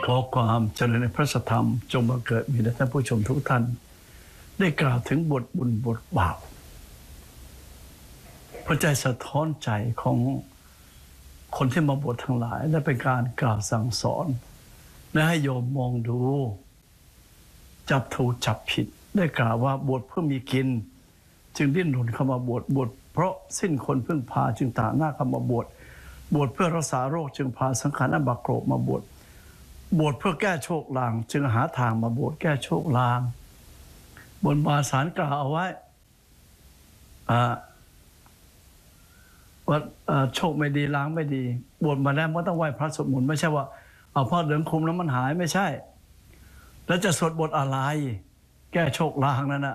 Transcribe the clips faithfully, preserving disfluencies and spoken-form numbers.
ขอความเจริญในพระสัทธรรมจงบังเกิดมีแด่ท่านผู้ชมทุกท่านได้กล่าวถึงบทบุญบทบาปพระใจสะท้อนใจของคนที่มาบวชทั้งหลายและเป็นการกล่าวสั่งสอนและให้โยมมองดูจับถูกจับผิดได้กล่าวว่าบวชเพื่อมีกินจึงดิ้นรนเข้ามาบวชบวชเพราะสิ้นคนพึ่งพาจึงต่างหน้าเข้ามาบวชบวชเพื่อรักษาโรคจึงพาสังขารอันบากโกรธมาบวชบวชเพื่อแก้โชคลางจึงหาทางมาบวชแก้โชคลางบนบาสารกล่าวเอาไว้ว่าโชคไม่ดีล้างไม่ดีบวชมาแล้วก็ต้องไหว้พระสวดมนต์ไม่ใช่ว่าเอาผ้าเหลืองคลุมแล้วมันหายไม่ใช่แล้วจะสวดบทอะไรแก้โชคลางนั่นนะ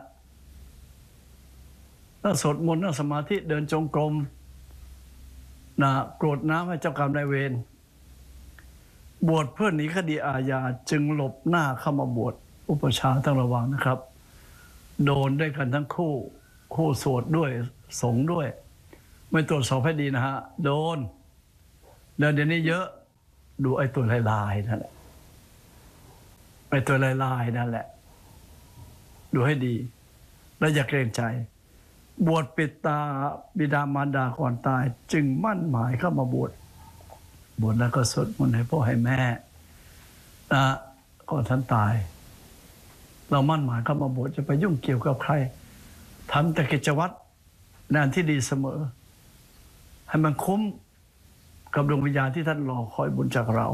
ถ้าสวดมนต์นั่งสมาธิเดินจงกรมนะกรวดน้ำให้เจ้ากรรมนายเวรบวชเพื่อหนีคดีอาญาจึงหลบหน้าเข้ามาบวชอุปชาต้องระวังนะครับโดนด้วยกันทั้งคู่คู่สวดด้วยสงฆ์ด้วยไม่ตรวจสอบให้ดีนะฮะโดนเดี๋ยวนี้เยอะดูไอ้ตัวลายๆนั่นแหละไอ้ตัวลายๆนั่นแหละดูให้ดีและอย่าเกรงใจบวชปิดตาบิดามารดาก่อนตายจึงมั่นหมายเข้ามาบวชบวชแล้วก็สวดมนต์ให้พ่อให้แม่นะก่อนท่านตายเรามั่นหมายเข้ามาบวชจะไปยุ่งเกี่ยวกับใครทำแต่กิจวัตรงานที่ดีเสมอให้มันคุ้มกับดวงวิญญาณที่ท่านรอคอยบุญจากเรา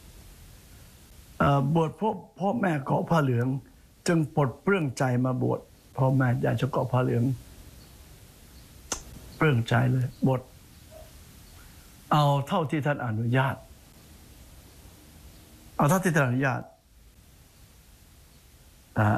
บวชพ่อพ่อแม่เกาะผ้าเหลืองจึงปลดเปลื้องใจมาบวชพ่อแม่อยากจะเกาะผ้าเหลืองเปลื้องใจเลยบวชเอาเท่าที่ท่านอนุญาตเอาเท่าที่ท่านอนุญาตนะ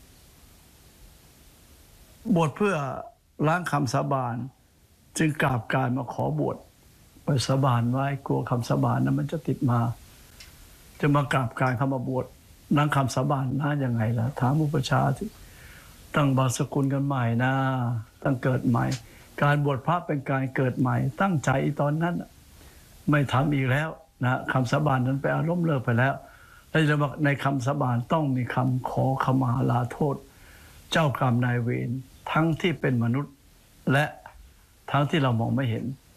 บวชเพื่อล้างคำสาบานจึงกราบกรานมาขอบวชไปสาบานไว้กลัวคำสาบานนั้นมันจะติดมาจะมากราบกรานเข้ามาบวชล้างคำสาบานนะยังไงล่ะถามอุปชาตั้งบาสกุลกันใหม่นะตั้งเกิดใหม่การบวชพระเป็นการเกิดใหม่ตั้งใจตอนนั้นไม่ทำอีกแล้วนะคำสาบานนั้นไปอารมณ์เลิกไปแล้วและจะบอกในคำสาบานต้องมีคำขอขมาลาโทษเจ้ากรรมนายเวรทั้งที่เป็นมนุษย์และทั้งที่เรามองไม่เห็น